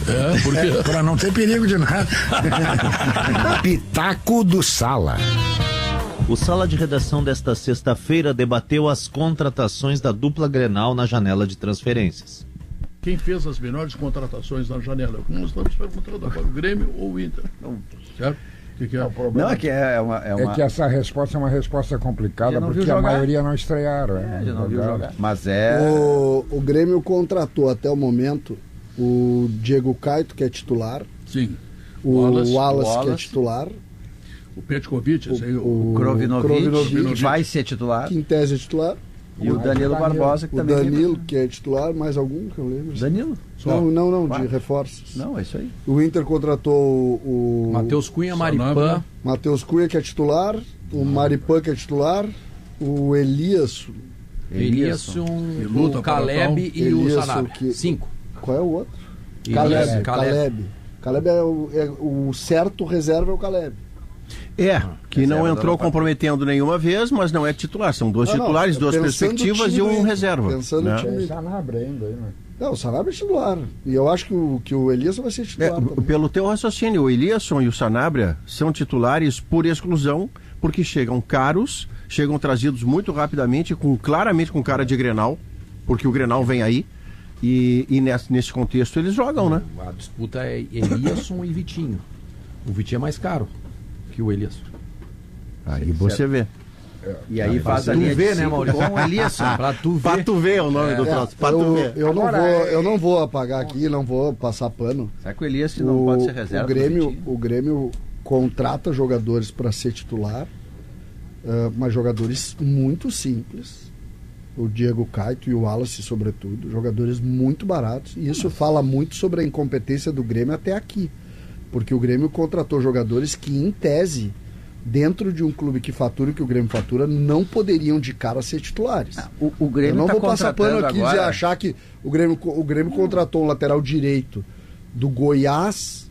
Por quê? Para não ter perigo de nada. Pitaco do Sala. O Sala de Redação desta sexta-feira debateu as contratações da dupla Grenal na janela de transferências. Quem fez as melhores contratações na janela? Como nós estamos perguntando agora, o Grêmio ou o Inter? Certo? O que é? Não, é que É que essa resposta é uma resposta complicada, porque a maioria não estrearam. Já não viu jogar. Mas O Grêmio contratou até o momento o Diego Caito, que é titular. Sim. O Wallace, que é titular. O Petkovic, o Krovinovic, que vai ser titular. Que em tese é titular. E o Danilo Barbosa, que também O Danilo, que é titular, mais algum que eu lembro. Danilo? Não, de reforços. Não, é isso aí. O Inter contratou o Matheus Cunha, Maripã. Matheus Cunha, que é titular. O Maripã, que é titular. O Eliasson, o Caleb e o Sanabria. 5. Qual é o outro? Caleb é o certo reserva, é o Caleb. Que não entrou comprometendo nenhuma vez, mas não é titular. São dois titulares, duas perspectivas e um reserva. Pensando no time. O Sanabria ainda aí, né? Não, o Sanabria é titular. E eu acho que o Eliasson vai ser titular. Pelo teu raciocínio, o Eliasson e o Sanabria são titulares por exclusão, porque chegam caros, chegam trazidos muito rapidamente, claramente com cara de Grenal, porque o Grenal vem aí. E nesse contexto eles jogam, né? A disputa é Eliasson e Vitinho. O Vitinho é mais caro que o Eliasson. Aí você vê. E aí faz a linha ver, né, Maurício? Com o Eliasson. Pra tu ver é o nome do troço. Eu não vou apagar aqui, não vou passar pano. Será que o Eliasson não pode ser reserva? O Grêmio contrata jogadores para ser titular, mas jogadores muito simples. O Diego Caito e o Wallace, sobretudo, jogadores muito baratos. E isso fala muito sobre a incompetência do Grêmio até aqui. Porque o Grêmio contratou jogadores que, em tese, dentro de um clube que fatura o que o Grêmio fatura, não poderiam de cara ser titulares. O Grêmio Eu não tá vou passar pano aqui agora... e achar que o Grêmio contratou um lateral direito do Goiás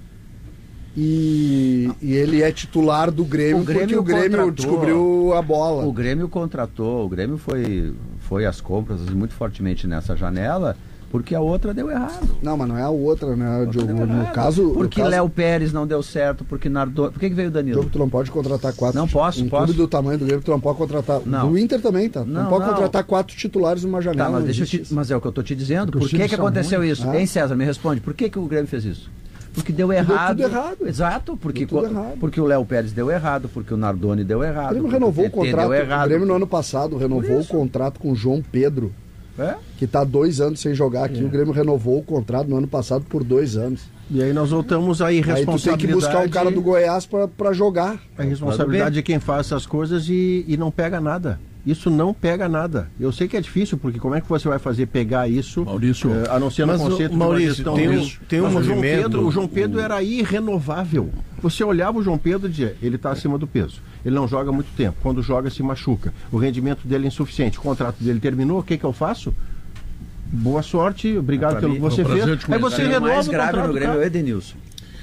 e ele é titular do Grêmio, porque o Grêmio descobriu a bola. O Grêmio contratou, o Grêmio foi às compras muito fortemente nessa janela, porque a outra deu errado. Não, mas não é a outra, né, Diogo? No caso... Porque Léo Pérez não deu certo, porque Nardoni... Por que veio o Danilo? Diogo, tu não pode contratar 4... Não posso, um clube do tamanho do Grêmio, tu não pode contratar... Não. Do Inter também, tá? Não pode contratar 4 titulares numa janela. Tá, mas é o que eu tô te dizendo. Por que aconteceu isso? Hein, César, me responde. Por que o Grêmio fez isso? Porque deu errado. Deu tudo errado. Exato, porque o Léo Pérez deu errado, porque o Nardoni deu errado. O Grêmio renovou o contrato. O Grêmio no ano passado renovou o contrato com o João Pedro, que está 2 anos sem jogar aqui. O Grêmio renovou o contrato no ano passado por 2 anos. E aí nós voltamos à irresponsabilidade. Aí tu tem que buscar um cara do Goiás para jogar. A responsabilidade de quem faz essas coisas e não pega nada. Isso não pega nada. Eu sei que é difícil, porque como é que você vai fazer pegar isso, Maurício, a não ser no conceito Maurício, de uma gestão? tem um movimento... O João Pedro era irrenovável. Você olhava o João Pedro e dizia, ele está acima do peso. Ele não joga muito tempo. Quando joga, se machuca. O rendimento dele é insuficiente. O contrato dele terminou. O que eu faço? Boa sorte, obrigado pelo que você fez. Aí você renova o mais grave contrato no Grêmio é o Edenilson.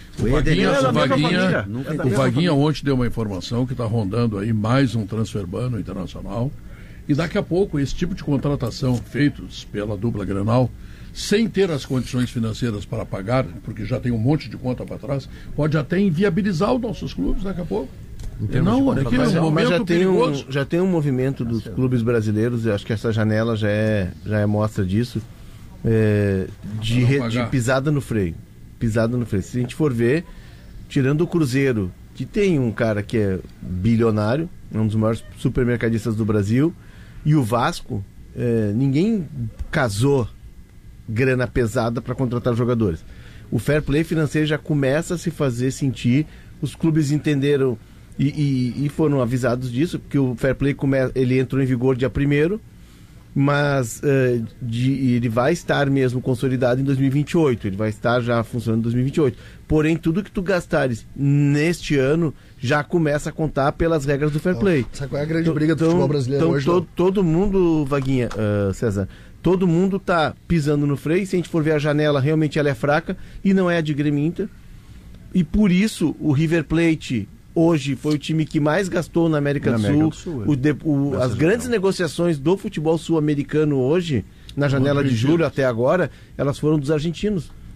O Vaguinha ontem deu uma informação que está rondando aí mais um transferbano internacional. E daqui a pouco esse tipo de contratação feitos pela dupla Grenal, sem ter as condições financeiras para pagar, porque já tem um monte de conta para trás, pode até inviabilizar os nossos clubes daqui a pouco. Mas já tem um movimento dos clubes brasileiros, eu acho que essa janela já é mostra disso, de pisada no freio. Se a gente for ver, tirando o Cruzeiro, que tem um cara que é bilionário, é um dos maiores supermercadistas do Brasil, e o Vasco, ninguém casou grana pesada para contratar jogadores. O fair play financeiro já começa a se fazer sentir, os clubes entenderam e foram avisados disso, porque o fair play ele entrou em vigor dia 1º, mas ele vai estar mesmo consolidado em 2028, ele vai estar já funcionando em 2028. Porém, tudo que tu gastares neste ano já começa a contar pelas regras do fair play. Sabe qual é a grande briga do futebol brasileiro hoje? Todo mundo, Vaguinha, César, todo mundo tá pisando no freio. Se a gente for ver a janela, realmente ela é fraca e não é a de Grêmio Inter. E por isso o River Plate hoje foi o time que mais gastou na América do Sul. As grandes negociações do futebol sul-americano hoje, na janela de julho até agora, elas foram dos argentinos.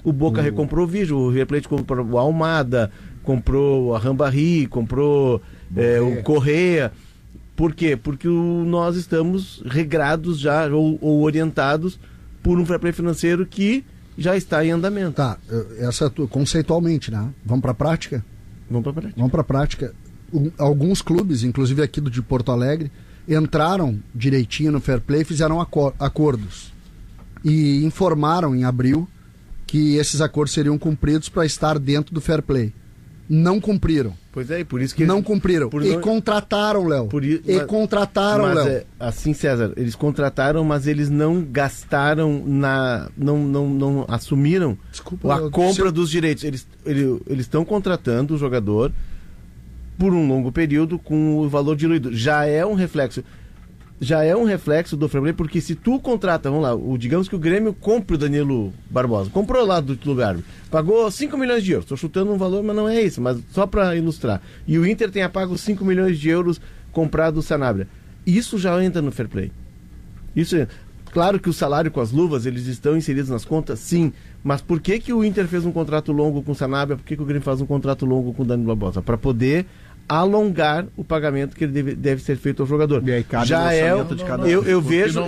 O Boca recomprou o Vídeo, o River Plate comprou o Almada, comprou a Rambari, comprou o Correa. Por quê? Porque nós estamos regrados já, ou orientados por um fair play financeiro que já está em andamento. Tá, essa conceitualmente, né? Vamos para a prática? Vamos para a prática. Vamos para a prática. Alguns clubes, inclusive aqui de Porto Alegre, entraram direitinho no fair play, fizeram acordos e informaram em abril que esses acordos seriam cumpridos para estar dentro do fair play. Não cumpriram. Pois é, e por isso que não cumpriram. Contrataram, Léo. Contrataram, Léo. Assim, César, eles contrataram, mas eles não gastaram não assumiram a compra dos direitos. Eles estão contratando o jogador por um longo período com o valor diluído. Já é um reflexo do fair play, porque se tu contrata, vamos lá, digamos que o Grêmio compra o Danilo Barbosa, comprou lá do lugar, pagou 5 milhões de euros, estou chutando um valor, mas não é isso, mas só para ilustrar. E o Inter tenha pago 5 milhões de euros comprado o Sanabria. Isso já entra no fair play. Claro que o salário com as luvas, eles estão inseridos nas contas, sim, mas por que o Inter fez um contrato longo com o Sanabria, por que o Grêmio faz um contrato longo com o Danilo Barbosa? Para poder alongar o pagamento que ele deve ser feito ao jogador. E aí cabe já é de cada eu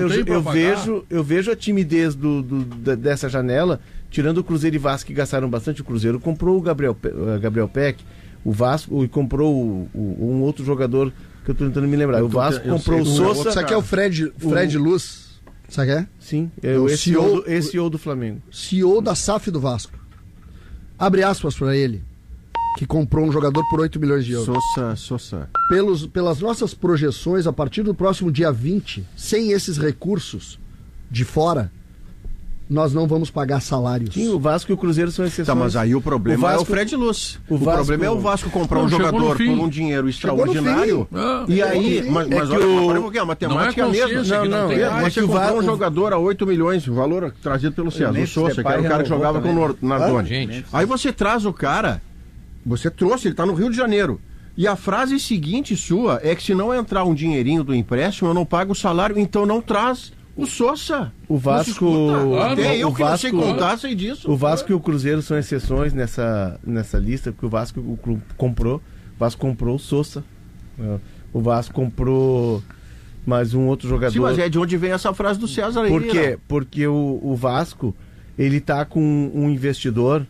vejo a timidez dessa janela, tirando o Cruzeiro e Vasco, que gastaram bastante. O Cruzeiro comprou o Gabriel Peck, o Vasco e comprou um outro jogador que eu estou tentando me lembrar. O Vasco comprou o Sousa. Isso aqui é o Fred Luz. Sabe quem é? Sim, esse CEO do Flamengo. CEO da SAF do Vasco. Abre aspas para ele, que comprou um jogador por 8 milhões de euros. Sousa. Pelas nossas projeções, a partir do próximo dia 20, sem esses recursos de fora, nós não vamos pagar salários. Sim, o Vasco e o Cruzeiro são exceções. Tá, mas aí o problema é o Fred Luz. O problema é o Vasco comprar um jogador por um dinheiro extraordinário. E aí, mas olha um pouquinho, a matemática é a mesma. Não. Você comprou um jogador a 8 milhões, o valor trazido pelo César, o Sousa, que era o cara que jogava com o Nardoni. Aí você traz o cara, você trouxe, ele tá no Rio de Janeiro. E a frase seguinte sua é que se não entrar um dinheirinho do empréstimo, eu não pago o salário, então não traz o Sousa. O Vasco. Até eu que não sei contar, sei disso. O Vasco e o Cruzeiro são exceções nessa lista, porque o Vasco comprou o Sousa. O Vasco comprou mais um outro jogador. Sim, mas é de onde vem essa frase do César aí. Por quê? Porque o Vasco, ele tá com um investidor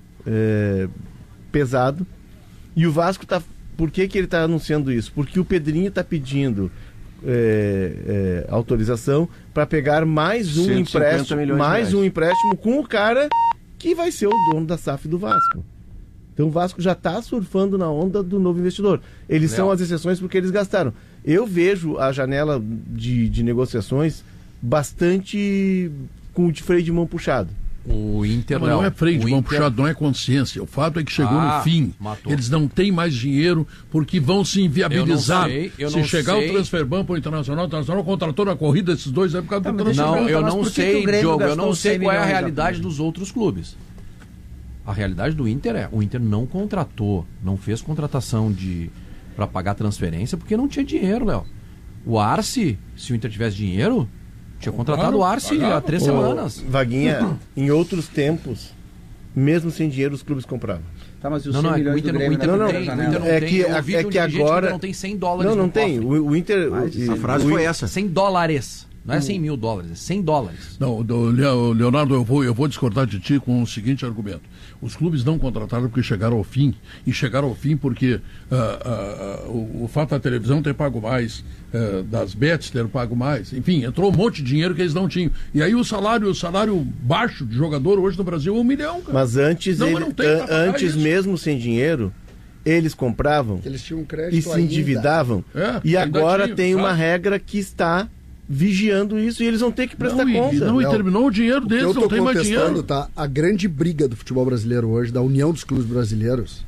pesado. E o Vasco tá. Por que ele está anunciando isso? Porque o Pedrinho está pedindo autorização para pegar mais um empréstimo com o cara que vai ser o dono da SAF do Vasco. Então o Vasco já está surfando na onda do novo investidor. Eles são as exceções porque eles gastaram. Eu vejo a janela de negociações bastante com o freio de mão puxado. O Inter não é freio de mão puxado, não é consciência. O fato é que chegou no fim. Matou. Eles não têm mais dinheiro porque vão se inviabilizar. Se chegar o Transferban para o Internacional contratou na corrida esses dois é por causa do Transferban. Não, eu não sei, Diogo, eu não sei qual é a realidade dos outros clubes. A realidade do Inter o Inter não contratou, não fez contratação para pagar transferência porque não tinha dinheiro, Léo. O Arce, se o Inter tivesse dinheiro, tinha contratado o Arce há 3 semanas. Vaguinha, em outros tempos, mesmo sem dinheiro, os clubes compravam. Tá, mas os 100 milhões do Grêmio é que agora não tem 100 dólares. Não tem. O Inter. A frase foi essa. 100 dólares. Não é 100 mil dólares, é 100 dólares. Não, Leonardo, eu vou discordar de ti com o seguinte argumento. Os clubes não contrataram porque chegaram ao fim. E chegaram ao fim porque o fato da televisão ter pago mais, das bets ter pago mais. Enfim, entrou um monte de dinheiro que eles não tinham. E aí o salário baixo de jogador hoje no Brasil é 1 milhão, cara. Mas antes mesmo sem dinheiro, eles compravam eles tinham crédito e se endividavam. E agora tem uma regra que está vigiando isso e eles vão ter que prestar conta. E terminou o dinheiro deles, não tem mais dinheiro. Tá? A grande briga do futebol brasileiro hoje, da União dos Clubes Brasileiros,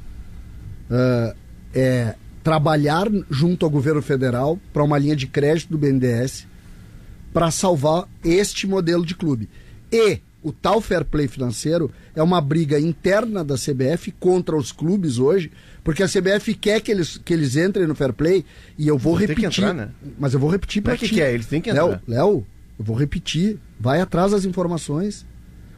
é trabalhar junto ao governo federal para uma linha de crédito do BNDES para salvar este modelo de clube. E o tal fair play financeiro é uma briga interna da CBF contra os clubes hoje, porque a CBF quer que eles entrem no fair play, e eu vou repetir. Entrar, né? Mas eu vou repetir para ti. Eles têm que entrar. Léo, eu vou repetir. Vai atrás das informações.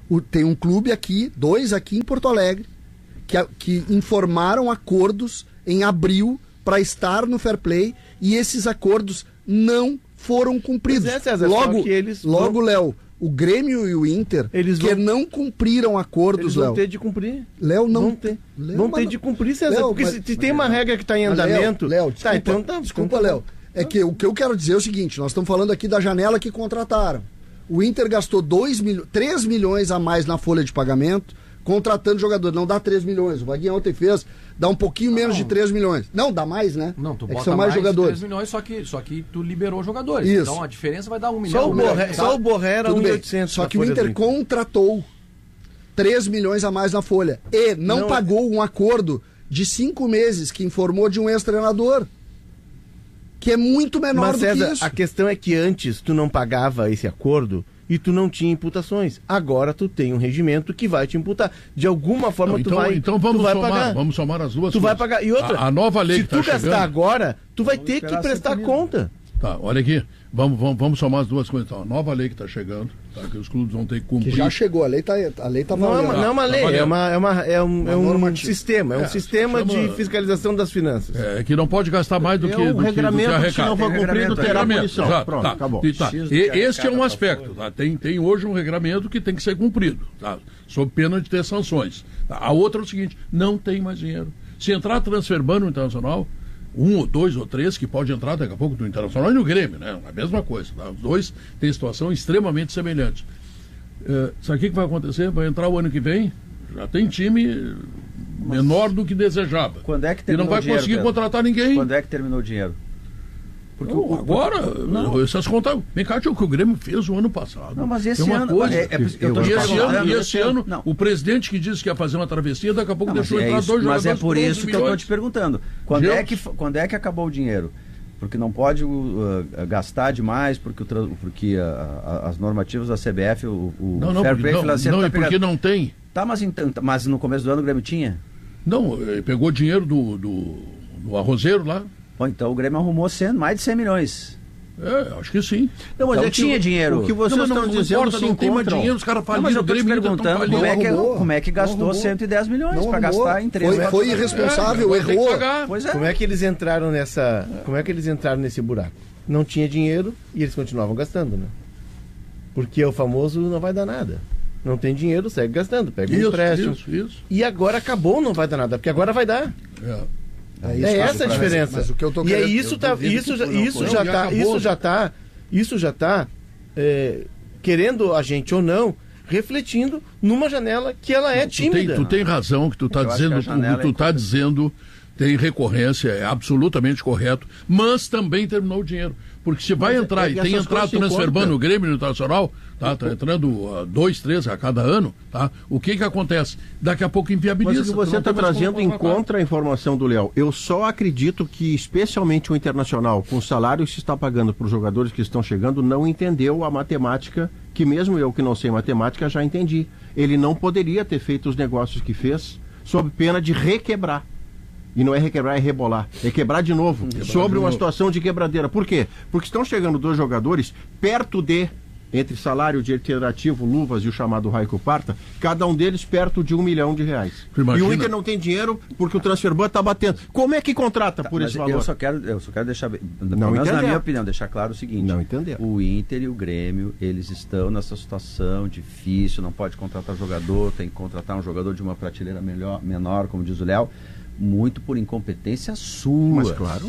Tem um clube aqui, 2 aqui em Porto Alegre, que informaram acordos em abril para estar no Fair Play, e esses acordos não foram cumpridos. César, logo, Léo, o Grêmio e o Inter não cumpriram acordos, Léo. Vão ter de cumprir. Léo, não... Vão ter de cumprir, César, Léo, porque se tem uma regra que está em andamento... Léo, desculpa, Léo. É que o que eu quero dizer é o seguinte, nós estamos falando aqui da janela que contrataram. O Inter gastou 3 milhões a mais na folha de pagamento, contratando jogador. Não dá 3 milhões. O Vaguinho ontem dá um pouquinho menos de 3 milhões. Não, dá mais, né? Não, tu bota são mais jogadores. 3 milhões, só que tu liberou jogadores. Isso. Então a diferença vai dar 1 milhão. Só o Borré era 1.800. Só que o Inter contratou 3 milhões a mais na folha. E não pagou um acordo de 5 meses que informou de um ex-treinador. Que é muito menor do César, que isso. A questão é que antes tu não pagava esse acordo e tu não tinha imputações. Agora tu tem um regimento que vai te imputar. De alguma forma Então vamos somar as duas coisas. Tu vai pagar. E outra, a nova lei se tu gastar agora, tu vai ter que prestar conta. Tá, olha aqui. Vamos somar as duas coisas. Então, a nova lei que está chegando, tá, que os clubes vão ter que cumprir. Que já chegou, a lei tá valendo. Não é uma lei, é um sistema. É um sistema de fiscalização das finanças. Que não pode gastar mais do que arrecada. Se não for cumprido, terá punição. Pronto, acabou. Este é um aspecto. Tá? Tem hoje um regramento que tem que ser cumprido, tá? Sob pena de ter sanções. Tá? A outra é o seguinte, não tem mais dinheiro. Se entrar transfer ban no Internacional, 1 ou 2 ou 3 que pode entrar daqui a pouco no Internacional e no Grêmio, né? A mesma coisa. Tá? Os dois têm situação extremamente semelhante. Sabe o que vai acontecer? Vai entrar o ano que vem, já tem time menor do que desejava. Quando é que terminou e não vai dinheiro, conseguir Pedro? Contratar ninguém. Quando é que terminou o dinheiro? Porque essas contas. Vem cá, o que o Grêmio fez o ano passado. Não, mas esse ano. Esse ano, o presidente que disse que ia fazer uma travessia, daqui a pouco deixou entrar 2 jogadores. Mas é por isso que eu estou te perguntando. Quando é que acabou o dinheiro? Porque não pode gastar demais, porque as normativas da CBF, Fair Play financeiro. Não, porque não tem. Tá, mas no começo do ano o Grêmio tinha? Não, pegou dinheiro do arrozeiro lá. Bom, então o Grêmio arrumou mais de 100 milhões. Acho que sim. Não, mas então tinha dinheiro. O que vocês estão dizendo não tem mais dinheiro, os caras faliram o Grêmio. Perguntando como é que gastou 110 milhões para gastar em 3 anos. Foi irresponsável, errou. Pois é. Como é que eles entraram nesse buraco? Não tinha dinheiro e eles continuavam gastando, né? Porque o famoso não vai dar nada. Não tem dinheiro, segue gastando, pega um empréstimo. Isso. E agora acabou, não vai dar nada, porque agora vai dar. É essa a diferença. Mas o que eu tô querendo, isso já está querendo a gente ou não, refletindo numa janela que ela é tímida. Tu tem razão que tu está dizendo, o que tu está dizendo tem recorrência, é absolutamente correto, mas também terminou o dinheiro. Porque se vai entrar, e tem entrado transfer no Grêmio no Internacional, tá entrando 2, 3 a cada ano, tá? O que acontece? Daqui a pouco inviabiliza. Mas o que você está trazendo em contra a informação do Léo. Eu só acredito que, especialmente o Internacional, com o salário que se está pagando para os jogadores que estão chegando, não entendeu a matemática, que mesmo eu que não sei matemática já entendi. Ele não poderia ter feito os negócios que fez sob pena de requebrar. E não é requebrar, é rebolar. É quebrar de novo. Sobre uma situação de quebradeira. Por quê? Porque estão chegando 2 jogadores perto entre salário de ativo, luvas e o chamado Raico Parta, cada um deles perto de R$1 milhão. E o Inter não tem dinheiro porque o transfer ban está batendo. Como é que contrata por esse valor? Eu só quero deixar, na minha opinião, deixar claro o seguinte. Não entender. O Inter e o Grêmio, eles estão nessa situação difícil, não pode contratar jogador, tem que contratar um jogador de uma prateleira menor, como diz o Léo, muito por incompetência sua. Mas claro.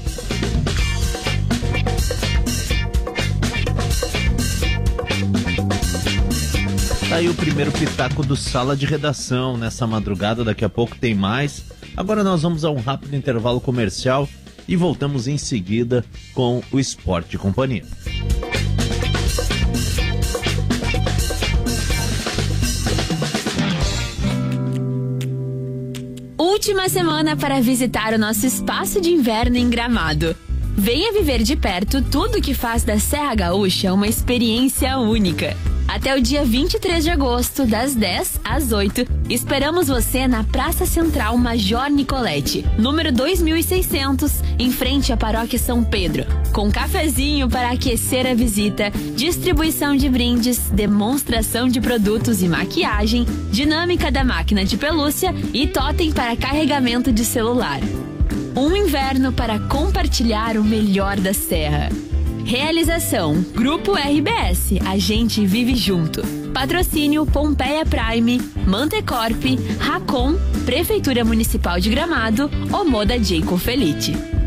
Tá aí o primeiro pitaco do Sala de Redação nessa madrugada, daqui a pouco tem mais. Agora nós vamos a um rápido intervalo comercial e voltamos em seguida com o Esporte e Companhia. Última semana para visitar o nosso espaço de inverno em Gramado. Venha viver de perto tudo que faz da Serra Gaúcha uma experiência única. Até o dia 23 de agosto, das 10 às 8, esperamos você na Praça Central Major Nicolete, número 2600, em frente à Paróquia São Pedro, com cafezinho para aquecer a visita, distribuição de brindes, demonstração de produtos e maquiagem, dinâmica da máquina de pelúcia e totem para carregamento de celular. Um inverno para compartilhar o melhor da Serra. Realização: Grupo RBS, a gente vive junto. Patrocínio: Pompeia Prime, Mantecorp, Racon, Prefeitura Municipal de Gramado, Omoda Jacob Felite.